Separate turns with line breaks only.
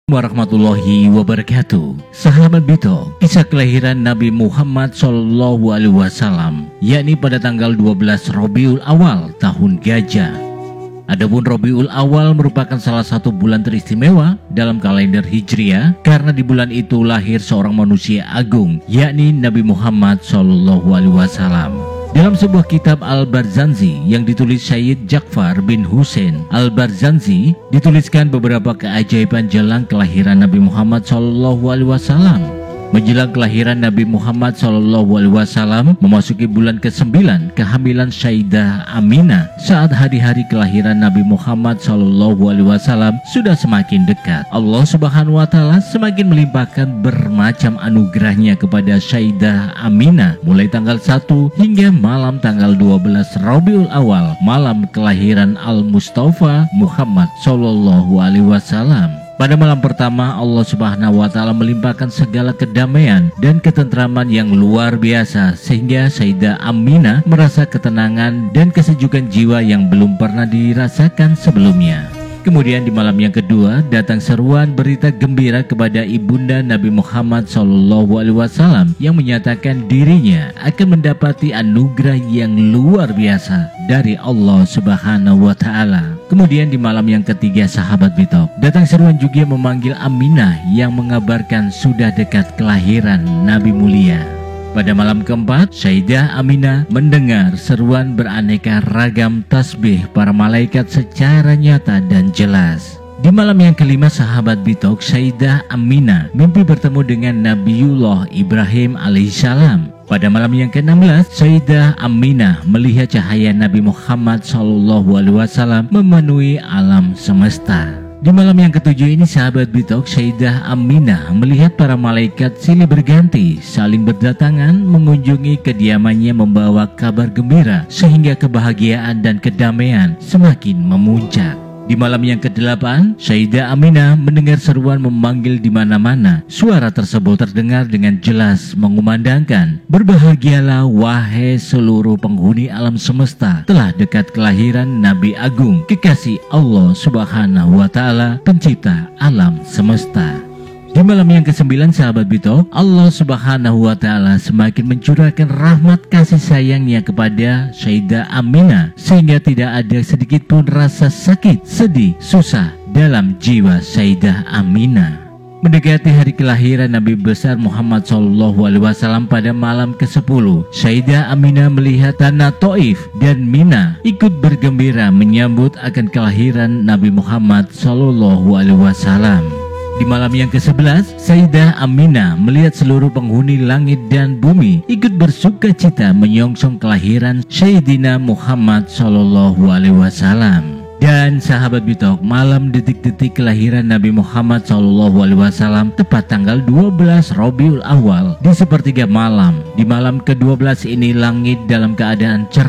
Warahmatullahi wabarakatuh. Sahabat Bito, kisah kelahiran Nabi Muhammad SAW, yakni pada tanggal 12 Rabiul Awal tahun Gajah. Adapun Rabiul Awal merupakan salah satu bulan teristimewa dalam kalender Hijriah karena di bulan itu lahir seorang manusia agung, yakni Nabi Muhammad SAW. Dalam sebuah kitab Al-Barzanji yang ditulis Syed Ja'far bin Husain Al-Barzanji, dituliskan beberapa keajaiban jelang kelahiran Nabi Muhammad SAW. Menjelang kelahiran Nabi Muhammad SAW memasuki bulan ke-9 kehamilan Sayyidah Aminah, saat hari-hari kelahiran Nabi Muhammad SAW sudah semakin dekat. Allah Subhanahu wa Ta'ala semakin melimpahkan bermacam anugerahnya kepada Sayyidah Aminah mulai tanggal 1 hingga malam tanggal 12 Rabiul Awal, malam kelahiran Al-Mustafa Muhammad SAW. Pada malam pertama, Allah Subhanahu wa Ta'ala melimpahkan segala kedamaian dan ketentraman yang luar biasa sehingga Sayyidah Aminah merasa ketenangan dan kesejukan jiwa yang belum pernah dirasakan sebelumnya. Kemudian di malam yang kedua datang seruan berita gembira kepada ibunda Nabi Muhammad SAW yang menyatakan dirinya akan mendapati anugerah yang luar biasa dari Allah Subhanahu wa Ta'ala. Kemudian di malam yang ketiga, sahabat Bitok, datang seruan juga memanggil Aminah yang mengabarkan sudah dekat kelahiran Nabi mulia. Pada malam keempat, Sayyidah Aminah mendengar seruan beraneka ragam tasbih para malaikat secara nyata dan jelas. Di malam yang kelima, sahabat Bitok, Sayyidah Aminah mimpi bertemu dengan Nabiullah Ibrahim alaihissalam. Pada malam yang ke-16, Sayyidah Aminah melihat cahaya Nabi Muhammad SAW memenuhi alam semesta. Di malam yang ketujuh ini, sahabat Bitok, Sayyidah Aminah melihat para malaikat silih berganti saling berdatangan mengunjungi kediamannya membawa kabar gembira sehingga kebahagiaan dan kedamaian semakin memuncak. Di malam yang ke-8, Sayyidah Aminah mendengar seruan memanggil di mana-mana. Suara tersebut terdengar dengan jelas mengumandangkan, "Berbahagialah wahai seluruh penghuni alam semesta, telah dekat kelahiran Nabi Agung, kekasih Allah Subhanahu wa Ta'ala, pencipta alam semesta." Di malam yang ke-9, sahabat Bito, Allah Subhanahu wa Ta'ala semakin mencurahkan rahmat kasih sayangnya kepada Sayyidah Aminah sehingga tidak ada sedikit pun rasa sakit, sedih, susah dalam jiwa Sayyidah Aminah. Mendekati hari kelahiran Nabi besar Muhammad SAW pada malam ke-10, Sayyidah Aminah melihat tanah Taif dan Mina ikut bergembira menyambut akan kelahiran Nabi Muhammad SAW. Di malam yang ke-11, Sayyidah Aminah melihat seluruh penghuni langit dan bumi ikut bersuka cita menyongsong kelahiran Sayyidina Muhammad SAW. Dan sahabat Bitok, malam detik-detik kelahiran Nabi Muhammad SAW tepat tanggal 12 Rabiul Awal di sepertiga malam. Di malam ke-12 ini langit dalam keadaan cerah